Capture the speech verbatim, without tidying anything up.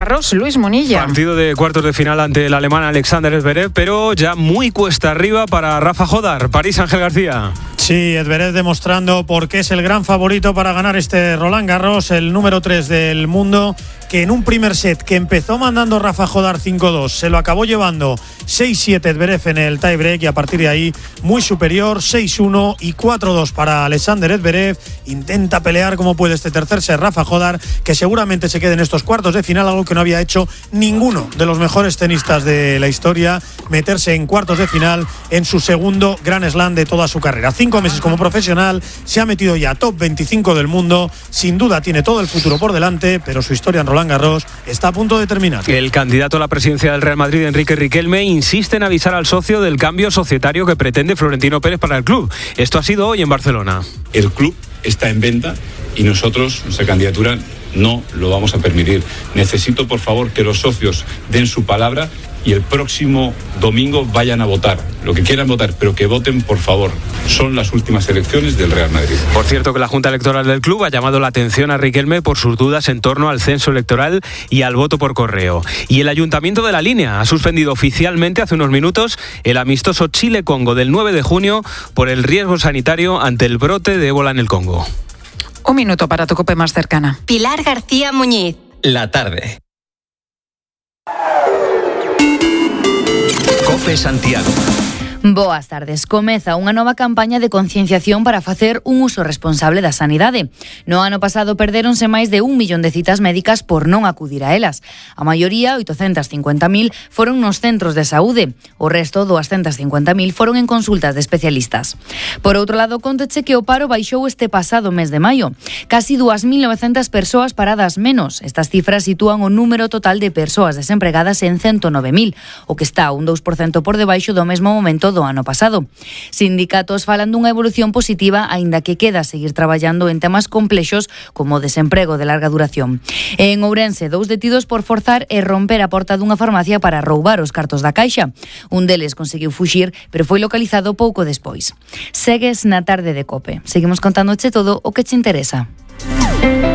Garros, Luis Munilla. Partido de cuartos de final ante el alemán Alexander Zverev, pero ya muy cuesta arriba para Rafa Jodar. París, Ángel García. Sí, Zverev demostrando por qué es el gran favorito para ganar este Roland Garros, el número tres del mundo, que en un primer set que empezó mandando Rafa Jodar cinco dos, se lo acabó llevando seis siete Zverev en el tiebreak y a partir de ahí muy superior, seis uno y cuatro dos para Alexander Zverev. Intenta pelear como puede este tercer set Rafa Jodar, que seguramente se quede en estos cuartos de final, algo que no había hecho ninguno de los mejores tenistas de la historia, meterse en cuartos de final en su segundo Grand Slam de toda su carrera. Cinco meses como profesional, se ha metido ya top veinticinco del mundo, sin duda tiene todo el futuro por delante, pero su historia en Roland Garros está a punto de terminar. El candidato a la presidencia del Real Madrid, Enrique Riquelme, insiste en avisar al socio del cambio societario que pretende Florentino Pérez para el club. Esto ha sido hoy en Barcelona. El club está en venta y nosotros, nuestra candidatura, no lo vamos a permitir. Necesito, por favor, que los socios den su palabra y el próximo domingo vayan a votar. Lo que quieran votar, pero que voten, por favor. Son las últimas elecciones del Real Madrid. Por cierto, que la Junta Electoral del club ha llamado la atención a Riquelme por sus dudas en torno al censo electoral y al voto por correo. Y el Ayuntamiento de La Línea ha suspendido oficialmente hace unos minutos el amistoso Chile-Congo del nueve de junio por el riesgo sanitario ante el brote de ébola en el Congo. Un minuto para tu COPE más cercana. Pilar García Muñiz. La tarde. COPE Santiago. Boas tardes. Comeza unha nova campaña de concienciación para facer un uso responsable da sanidade. No ano pasado perdéronse máis de un millón de citas médicas por non acudir a elas. A maioría, oitocentas cincuenta mil, foron nos centros de saúde. O resto, doscientas cincuenta mil, foron en consultas de especialistas. Por outro lado, conteche que o paro baixou este pasado mes de maio. Casi dúas mil novecentas persoas paradas menos. Estas cifras sitúan o número total de persoas desempregadas en ciento nove mil, o que está un dous por cento por debaixo do mesmo momento do ano pasado. Sindicatos falan dunha evolución positiva, aínda que queda seguir traballando en temas complexos como o desemprego de larga duración. En Ourense, dous detidos por forzar e romper a porta dunha farmacia para roubar os cartos da caixa. Un deles conseguiu fuxir, pero foi localizado pouco despois. Segues na tarde de COPE. Seguimos contándoche todo o que te interesa.